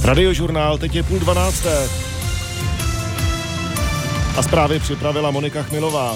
Radiožurnál, teď je 11:30. A zprávy připravila Monika Chmilová.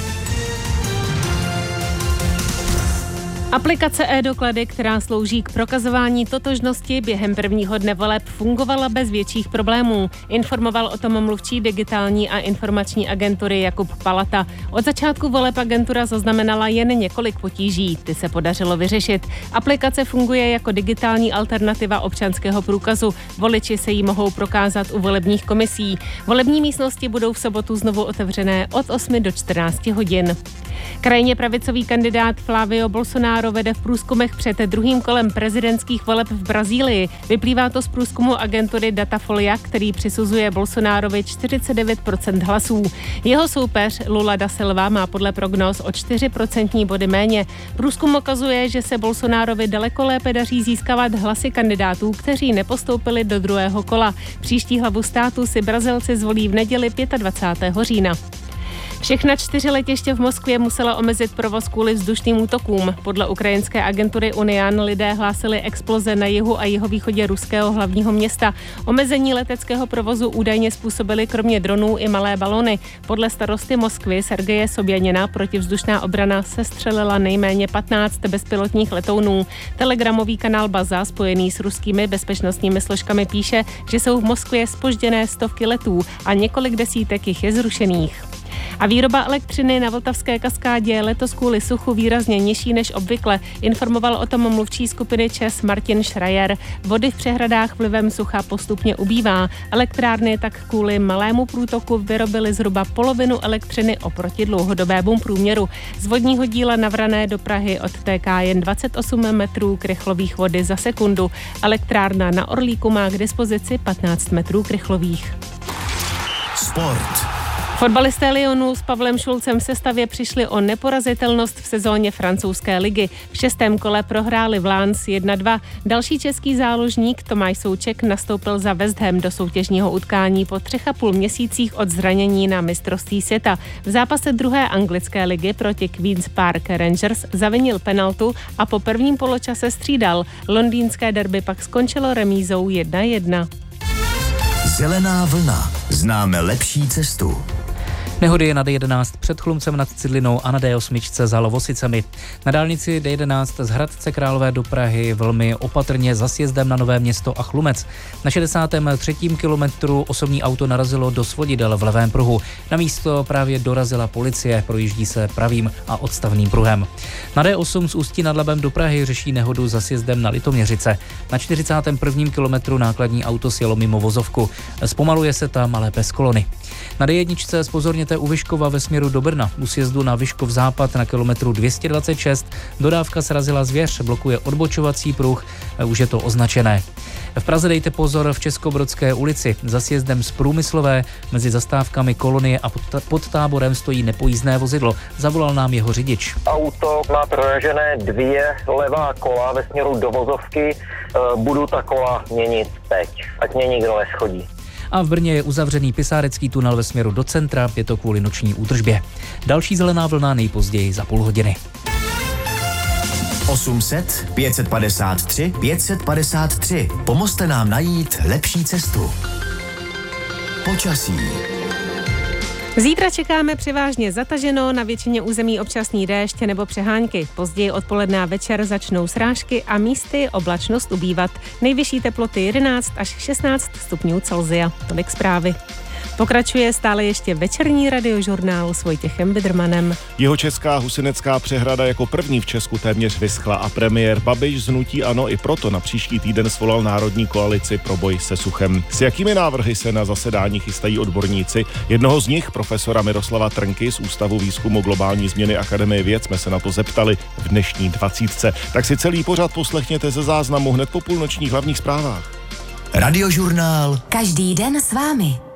Aplikace e-doklady, která slouží k prokazování totožnosti, během prvního dne voleb fungovala bez větších problémů. Informoval o tom mluvčí digitální a informační agentury Jakub Palata. Od začátku voleb agentura zaznamenala jen několik potíží. Ty se podařilo vyřešit. Aplikace funguje jako digitální alternativa občanského průkazu. Voliči se jí mohou prokázat u volebních komisí. Volební místnosti budou v sobotu znovu otevřené od 8 do 14 hodin. Krajně pravicový kandidát Flávio Bolsonaro vede v průzkumech před druhým kolem prezidentských voleb v Brazílii. Vyplývá to z průzkumu agentury Datafolia, který přisuzuje Bolsonarovi 49% hlasů. Jeho soupeř Lula da Silva má podle prognóz o 4% body méně. Průzkum ukazuje, že se Bolsonarovi daleko lépe daří získávat hlasy kandidátů, kteří nepostoupili do druhého kola. Příští hlavu státu si Brazilci zvolí v neděli 25. října. Všechna 4 letiště v Moskvě musela omezit provoz kvůli vzdušným útokům. Podle ukrajinské agentury Unian lidé hlásili exploze na jihu a jihovýchodě ruského hlavního města. Omezení leteckého provozu údajně způsobily kromě dronů i malé balony. Podle starosty Moskvy Sergeje Sobjanina protivzdušná obrana sestřelila nejméně 15 bezpilotních letounů. Telegramový kanál Baza, spojený s ruskými bezpečnostními složkami, píše, že jsou v Moskvě zpožděné stovky letů a několik desítek jich je zrušených. A výroba elektřiny na Vltavské kaskádě je letos kvůli suchu výrazně nižší než obvykle. Informoval o tom mluvčí skupiny ČEZ Martin Schreier. Vody v přehradách vlivem sucha postupně ubývá. Elektrárny tak kvůli malému průtoku vyrobily zhruba polovinu elektřiny oproti dlouhodobému průměru. Z vodního díla Navrané do Prahy odtéká jen 28 metrů krychlových vody za sekundu. Elektrárna na Orlíku má k dispozici 15 metrů krychlových. Sport. Fotbalisté Lyonu s Pavlem Šulcem v sestavě přišli o neporazitelnost v sezóně francouzské ligy. V 6. kole prohráli v Lens 1-2. Další český záložník Tomáš Souček nastoupil za West Ham do soutěžního utkání po 3,5 měsících od zranění na mistrovství světa. V zápase druhé anglické ligy proti Queen's Park Rangers zavinil penaltu a po prvním poločase střídal. Londýnské derby pak skončilo remízou 1-1. Zelená vlna. Známe lepší cestu. Nehody je na D11 před Chlumcem nad Cidlinou a na D8 za Lovosicemi. Na dálnici D11 z Hradce Králové do Prahy velmi opatrně za sjezdem na Nové Město a Chlumec. Na 63. kilometru osobní auto narazilo do svodidel v levém pruhu. Na místo právě dorazila policie, projíždí se pravým a odstavným pruhem. Na D8 z Ústí nad Labem do Prahy řeší nehodu za sjezdem na Litoměřice. Na 41. kilometru nákladní auto sjelo mimo vozovku. Zpomaluje se tam, ale bez kolony. Na D1 zpozorněte u Vyškova ve směru do Brna. U sjezdu na Vyškov západ na kilometru 226 dodávka srazila zvěř, blokuje odbočovací pruh, už je to označené. V Praze dejte pozor v Českobrodské ulici. Za sjezdem z Průmyslové mezi zastávkami Kolonie a pod Táborem stojí nepojízdné vozidlo. Zavolal nám jeho řidič. Auto má proražené 2 levá kola ve směru do vozovky. Budu ta kola měnit teď, ať mě nikdo neschodí. A v Brně je uzavřený Pisárecký tunel ve směru do centra, je to kvůli noční údržbě. Další zelená vlna nejpozději za půl hodiny. 800 553 553. Pomozte nám najít lepší cestu. Počasí. Zítra čekáme převážně zataženo, na většině území občasný déšť nebo přehánky. Později odpoledne a večer začnou srážky a místy oblačnost ubývat. Nejvyšší teploty 11 až 16 stupňů Celsia. Tolik zprávy. Pokračuje stále ještě večerní radiožurnál s Vojtěchem Bidrmanem. Jihočeská Husinecká přehrada jako první v Česku téměř vyschla a premiér Babiš z hnutí ANO i proto na příští týden svolal Národní koalici pro boj se suchem. S jakými návrhy se na zasedání chystají odborníci? Jednoho z nich, profesora Miroslava Trnky z Ústavu výzkumu globální změny Akademie věd, jsme se na to zeptali v dnešní 20. Tak si celý pořad poslechněte ze záznamu hned po půlnočních hlavních zprávách. Radiožurnál. Každý den s vámi.